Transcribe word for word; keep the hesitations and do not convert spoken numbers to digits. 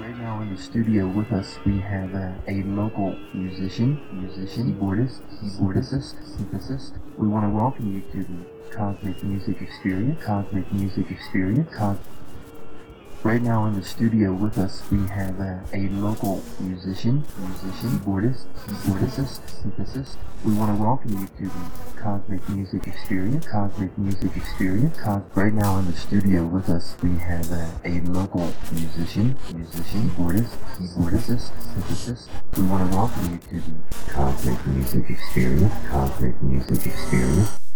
Right now in the studio with us we have uh, a local musician, musician, keyboardist, keyboardist, synthesist. We want to welcome you to the Cosmic Music Experience, Cosmic Music Experience, Cos Right now in the studio with us we have uh, a local musician, musician, keyboardist, keyboardist, synthesist. We want to welcome you to the Cosmic Music Experience, Cosmic Music Experience. Cos right now in the studio with us we have uh, a local musician, musician, keyboardist, keyboardist, synthesist. We want to welcome you to the Cosmic Music Experience, Cosmic Music Experience.